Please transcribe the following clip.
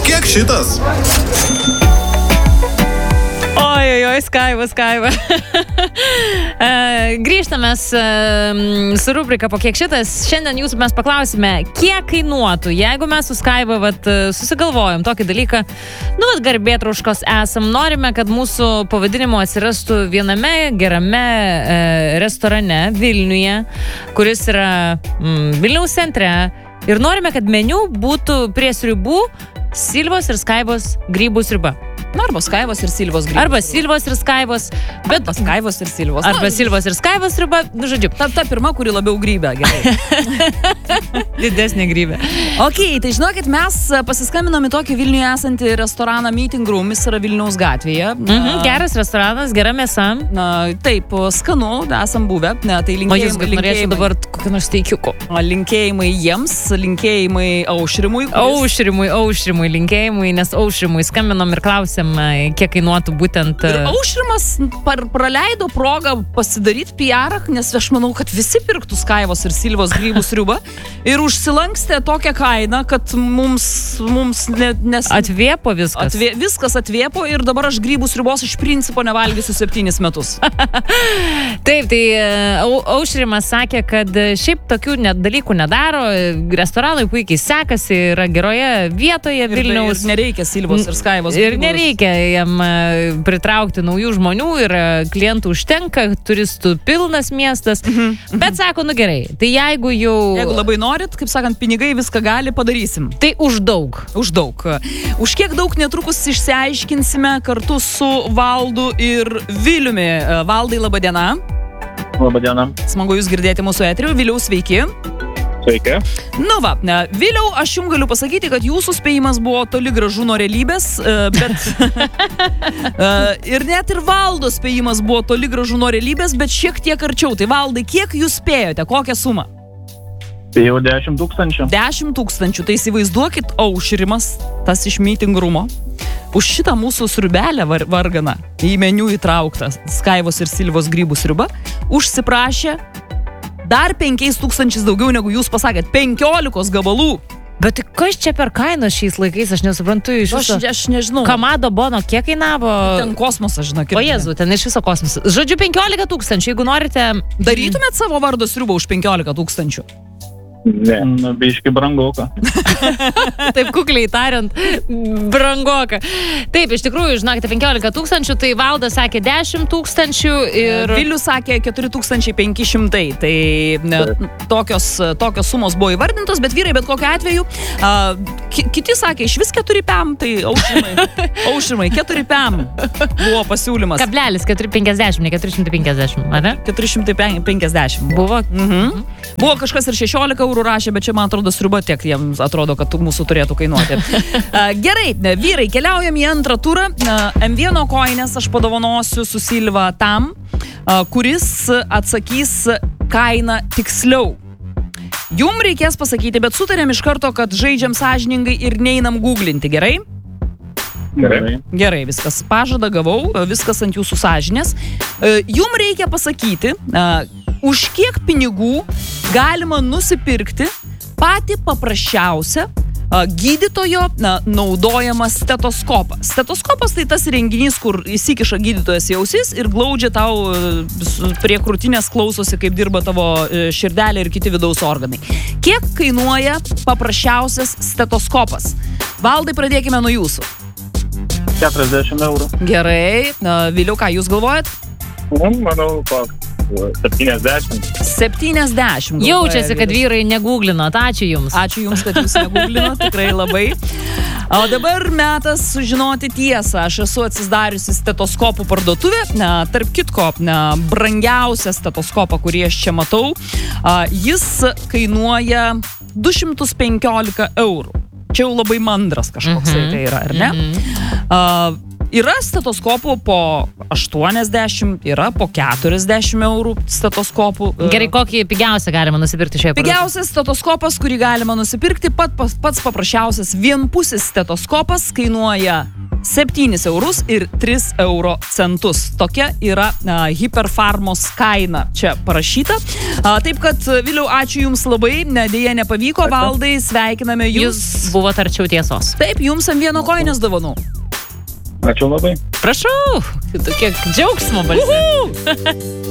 kiek šitas? Oi, skaiva. Grįžtame su rubrika po kiek šitas. Šiandien jūsų mes paklausime, kiek kainuotų, jeigu mes su Skaiva susigalvojom tokį dalyką, garbėtroškos esam, norime, kad mūsų pavadinimu atsirastų viename gerame restorane Vilniuje, kuris yra Vilniaus centre, ir norime, kad meniu būtų prie sriubų Silvos ir Skaivos grybų sriuba. Arba Skaivos ir Silvos grybų. Arba Silvos ir Skaivos. Arba Skaivos ir Silvos. Arba Silvos ir Skaivos sriuba. Žodžiu. Ta pirma, kuri labiau grybė. Gerai. Didesnė grybė. Ok, tai žinokit, mes pasiskambinome tokį Vilniuje esantį restoraną Meeting Room, jis yra Vilniaus gatvėje. Geras restoranas, gera mėsa. Taip, skanu, esam buvę. Tai o jūs norėčiau dabar kokį nors steikiuko. Linkėjimai jiems, linkėjimai Aušrimui. Aušrimui, linkėjimai, nes Aušrimui skambinom ir klausėm, kiek kainuotų būtent... Ir Aušrimas praleido progą pasidaryti PR, nes aš manau, kad visi pirktų Skaivos ir Silvos grybų sriubą ir užsilankstė tokią kainą, kad mums atvėpo viskas. Viskas atvėpo ir dabar aš grybų sriubos iš principo nevalgysiu 7 metus. Taip, tai Aušrimas sakė, kad šiaip tokių dalykų nedaro, restoranui puikiai sekasi, yra geroje vietoje Vilniaus. Ir nereikia Silvos ir Skaivos. Ir nereikia jam pritraukti naujų žmonių ir klientų užtenka, turistų pilnas miestas. Bet sako, gerai, tai jeigu labai norit, kaip sakant, pinigai viską gali, padarysim. Tai už daug. Už kiek daug netrukus išsiaiškinsime kartu su Valdu ir Viliumi. Valdai, laba diena. Labą dieną. Smagu jūs girdėti mūsų eteriu. Viliau, sveiki. Sveiki. Viliau, aš jums galiu pasakyti, kad jūsų spėjimas buvo toli gražu nuo realybės, bet ir net ir Valdo spėjimas buvo toli gražu nuo realybės, bet šiek tiek arčiau. Tai Valdai, kiek jūs spėjote, kokią sumą? Spėjau 10 000. 10 000, tai įsivaizduokit, Aušrimas, tas iš Meeting Roomo, už šitą mūsų sriubelę varganą į meniu įtrauktą Skaivos ir Silvos grybų sriuba, užsiprašė dar 5 000 daugiau negu jūs pasakėt, 15 gabalų. Bet kas čia per kainos šiais laikais, aš nesuprantu iš viso. Aš nežinau. Kamado Bono kiek kainavo? Ten kosmosas, žinokit. O Jėzu, ten iš viso kosmosas. Žodžiu, 15 000, jeigu norite... Darytumėt savo vardo sriubą už 15 000? Ne, biški brangoka. Taip kukliai tariant, brangoka. Taip, iš tikrųjų, žinokite, 15 000, tai Valdas sakė 10 000 ir... Vilius sakė 4500, tai tokios sumos buvo įvardintos, bet vyrai bet kokiu atveju, kiti sakė iš vis 4 pem, tai Aušrimai 4 pem buvo pasiūlymas. Kablelis 450, ne 450, ar ne? 450 buvo. Buvo kažkas ir 16 eurų rašė, bet čia, man atrodo, sriuba tiek jiems atrodo, kad mūsų turėtų kainuoti. Gerai, vyrai, keliaujam į antrą turą. M1 koinės aš padovanosiu su Silva tam, kuris atsakys kainą tiksliau. Jum reikės pasakyti, bet sutarėm iš karto, kad žaidžiam sąžiningai ir neinam googlinti, gerai? Gerai, viskas pažadą gavau, viskas ant jūsų sąžinės. Jum reikia pasakyti, už kiek pinigų galima nusipirkti patį paprasčiausią gydytojo naudojamą stetoskopą. Stetoskopas tai tas renginys, kur įsikiša gydytojas į ausis ir glaudžia tau prie krūtinės, klausosi, kaip dirba tavo širdelė ir kiti vidaus organai. Kiek kainuoja paprasčiausias stetoskopas? Valdai, pradėkime nuo jūsų. 40 eurų. Gerai. Viliau, ką jūs galvojat? Manau, 70. 70. Jaučiasi, kad vyrai negūglinot. Ačiū jums. Ačiū jums, kad jūs negūglinot, tikrai labai. O dabar metas sužinoti tiesą. Aš esu atsidariusi stetoskopų parduotuvę. Tarp kitko, brangiausią stetoskopą, kurį aš čia matau, jis kainuoja 215 eurų. Čia jau labai mandras kažkoks tai yra, ar ne? Yra stetoskopų po 80, yra po 40 eurų stetoskopų. Gerai, kokį pigiausią galima nusipirkti šioje parduotuvėje? Pigiausias stetoskopas, kurį galima nusipirkti, pats paprasčiausias vienpusis stetoskopas kainuoja 7 eurus ir 3 euro centus. Tokia yra Hiperfarmos kaina čia parašyta. Taip kad, Viliau, ačiū Jums labai, dėja nepavyko, Valdai, sveikiname Jūs. Jūs buvote arčiau tiesos. Taip, Jums ant vieno kojinės dovanų. Ačiū labai. Prašau, kiek džiaugsmo balse.